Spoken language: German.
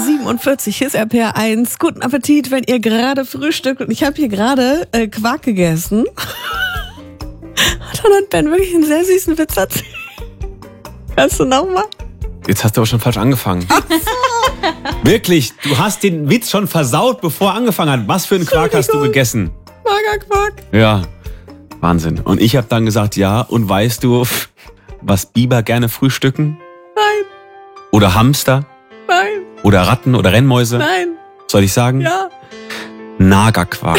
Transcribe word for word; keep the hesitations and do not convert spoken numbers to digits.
siebenundvierzig, hier ist R P R eins. Guten Appetit, wenn ihr gerade frühstückt. Und ich habe hier gerade äh, Quark gegessen. Und dann hat Ben wirklich einen sehr süßen Witz erzählt. Kannst du nochmal? Jetzt hast du aber schon falsch angefangen. Wirklich, du hast den Witz schon versaut, bevor er angefangen hat. Was für einen Quark hast du gegessen? Magerquark. Ja, Wahnsinn. Und ich habe dann gesagt, ja, und weißt du, was Biber gerne frühstücken? Nein, Oder Hamster? nein, Oder Ratten oder Rennmäuse? nein. Soll ich sagen? Ja. Nagerquark.